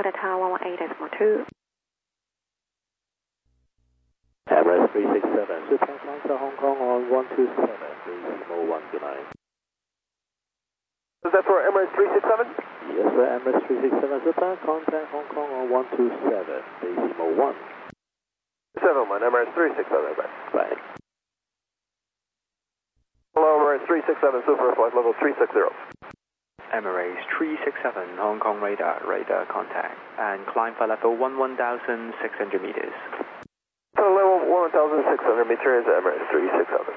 Dakota Tower 118.2. Emirates 367, Japan transfer Hong Kong on 127, decimal 129. Is that for Emirates 367? Yes, sir, Emirates 367, Japan, contact Hong Kong on 127, decimal 1. 71, Emirates 367, Right. Hello, Emirates 367, Super flight level 360. Emirates 367, Hong Kong radar contact, and climb for level 11,600 meters. So level 1,600 meters, Emirates 367.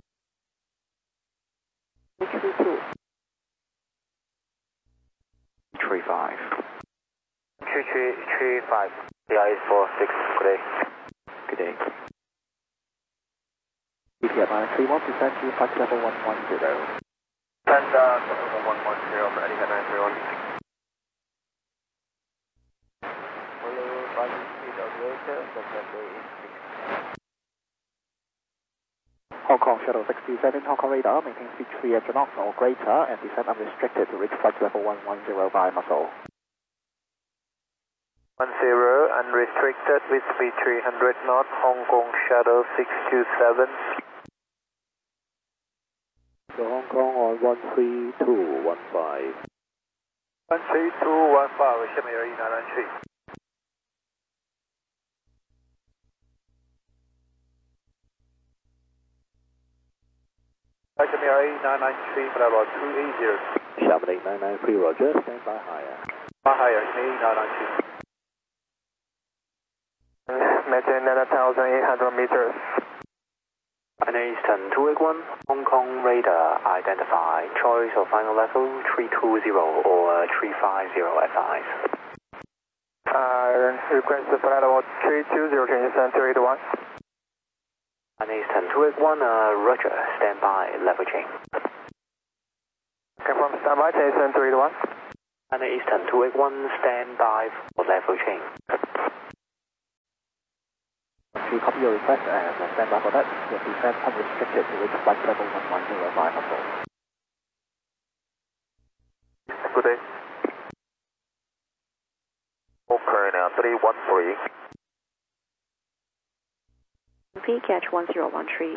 35. 3335, the IS46, good day. Good day. EPF 931, descend to flight level 110. And level 110 for Eddie 931. Hello, 5 operator, Hong Kong Shuttle 67, Hong Kong radar, maintain speed 300 knots or greater, and descend unrestricted to reach flight level 110 by muscle. 10, unrestricted with speed 300 knots, Hong Kong Shuttle 627. So Hong Kong on 13215. 13215, 下面有193。下面有993 for about 280. Xiamen 8993, roger, stand by higher. Higher, 993. Maintain 9,800 meters. And Eastern 281, Hong Kong radar identified. Choice of final level 320 or 350 FIs. Request the flight level 320, change center 81. And Eastern 281, roger, standby, level change. Confirm standby, change center 81. And Eastern 281, standby for level change. To copy your request and stand by for that, will descend unrestricted to reach flight level 110 by muscle. Good day. Okay, now 313. VCatch 1013.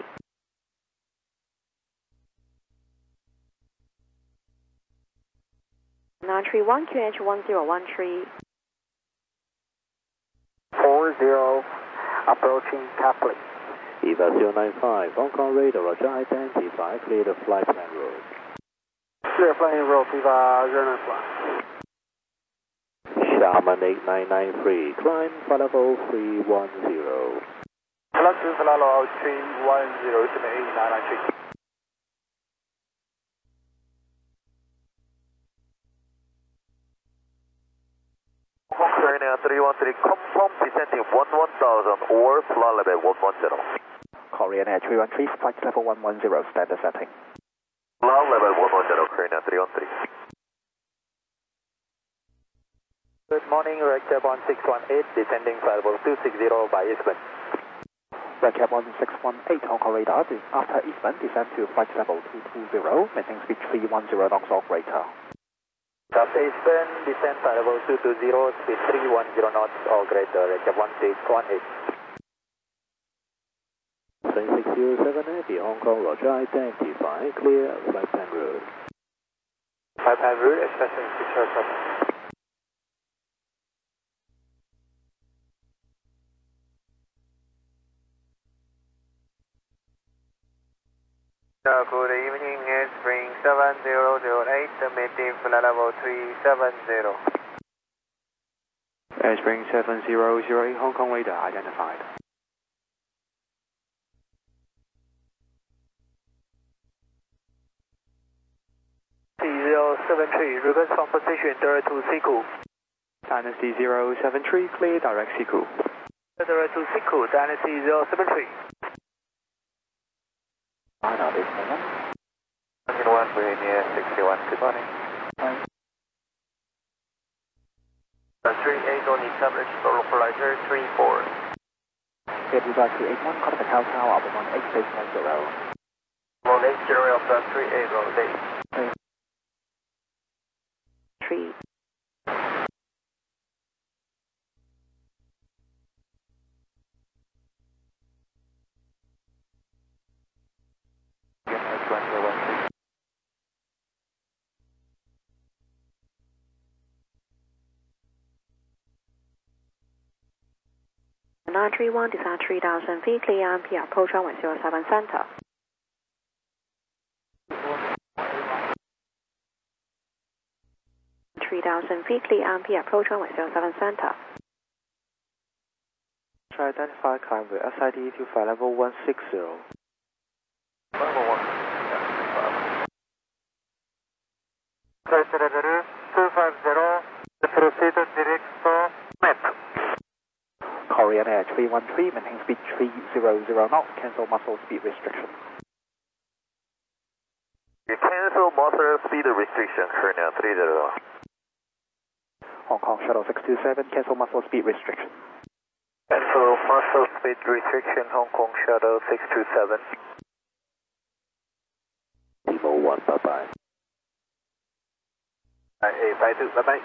(931) QH 1013. 40, approaching Catholic. EVA 095, Hong Kong radar, roger, identify, clear the flight plan road. Clear flying road, EVA 095. Xiamen 8993, climb flight level 310. Flight level 310,下面993. Korea 313, confirm descending 11,000 or flight level 110. Korean Air 313, flight level 110, standard setting. Flight level 110, Korea 313. Good morning, Recap 1618, descending flight level 260 by Eastman. Recap 1618, Hong Kong radar, after Eastman, descend to flight level 220, maintain speed 310 knots or greater. After Eastman, descend flight level 220, speed 310 knots or greater, Recap 1618. 3607 Heavy, Hong Kong, roger, identify, clear flight plan road. Flight plan route, expecting 6 aircraft. Good evening, Spring 7008, submitting flight level 370. Spring 7008, Hong Kong radar identified. C073, request from position direct to Siku. Dynasty 073, clear direct Siku. Direct to Siku, Dynasty 073. I know this moment. 1 Virginia 61, good morning. 38 need coverage for localizer 34. Heavy by 381, contact the Tower, Alpha 18.0. Roll 80 of the 38, roll 8. 3. 931, descend 3000 feet, clear AMP, approach runway 07 center. feet, clear AMP, approach runway 07 center. Try identify climb with SID to flight level 160. Level 1. Level 250, proceed direct to map. Korean Air 313, maintain speed 300 knots, cancel muscle speed restriction. You cancel muscle speed restriction, Korean 30. Hong Kong Shuttle 627, cancel muscle speed restriction. Cancel muscle speed restriction, Hong Kong Shuttle 627. Lima 1, bye bye. 52, bye bye.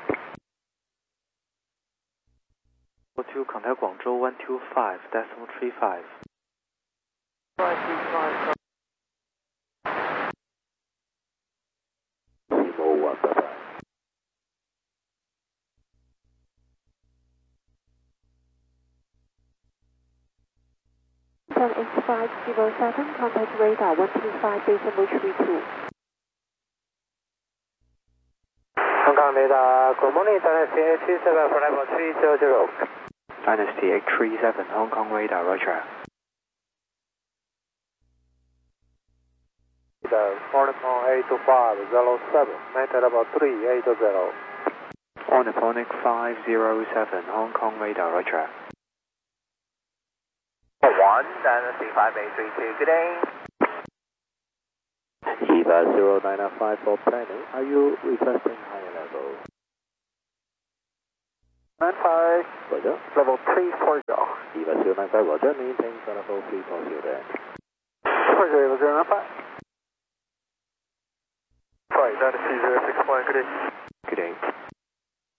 42 contact Guangzhou 125.35. Lima 1, bye bye. 7507, contact radar 125, decimal 32. Hong Kong radar, good morning, Dynasty 837 for level 300. Dynasty 837, Hong Kong radar, roger. Ornithon 82507, maintain level 380. Ornithonic 507, Hong Kong radar, roger. 1, Dynasty 5832, good day. EVA 0995 for planning, are you requesting higher level? 95, Roger. level 340. EVA 095, roger, maintain level 340 there. Roger, level 095. Right, Dynasty 061, good day.